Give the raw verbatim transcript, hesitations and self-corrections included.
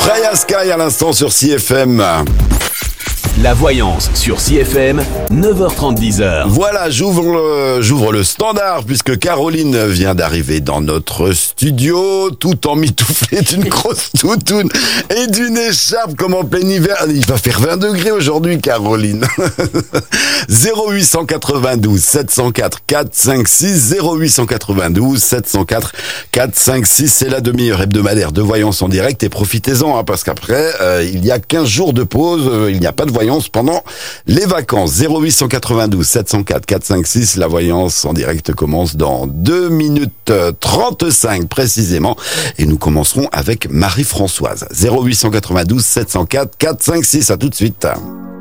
Freya Sky à l'instant sur C F M. La voyance sur C F M, neuf heures trente, dix heures. Voilà, j'ouvre le, j'ouvre le standard puisque Caroline vient d'arriver dans notre studio, tout emmitouflée d'une grosse toutoune et d'une écharpe comme en plein hiver. Il va faire vingt degrés aujourd'hui, Caroline. zéro huit cent quatre-vingt-douze sept cent quatre quatre cinq six, zéro huit cent quatre-vingt-douze sept cent quatre quatre cinq six, c'est la demi-heure hebdomadaire de voyance en direct et profitez-en hein, parce qu'après, euh, il y a quinze jours de pause, euh, il n'y a pas de voyance pendant les vacances. Zéro huit cent quatre-vingt-douze sept cent quatre quatre cinq six, la voyance en direct commence dans deux minutes trente-cinq précisément et nous commencerons avec Marie-Françoise. Zéro huit cent quatre-vingt-douze sept cent quatre quatre cinq six, à tout de suite.